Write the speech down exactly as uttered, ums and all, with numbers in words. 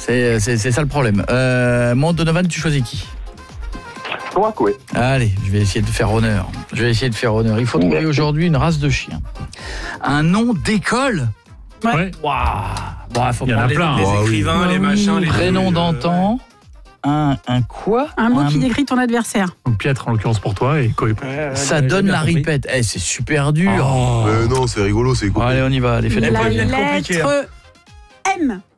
C'est, c'est, c'est ça le problème. Euh, mon Donovan, tu choisis qui ? Korakoué. Allez, je vais essayer de faire honneur. Je vais essayer de faire honneur. Il faut trouver aujourd'hui une race de chien. Un nom d'école ? Ouais. Waouh. Bon, faut Il y en a prendre les- plein. Les hein. écrivains, oui. les machins, les Prénom trucs, euh, d'antan. Un, un quoi ? Un mot qui décrit ton adversaire. Donc Piètre en l'occurrence pour toi et Koé. Ça donne la ripette. Eh, c'est super dur. Oh. Euh, non, c'est rigolo, c'est Bon, cool. allez, on y va. Les La fenêtres. bien compliqué, lettre M.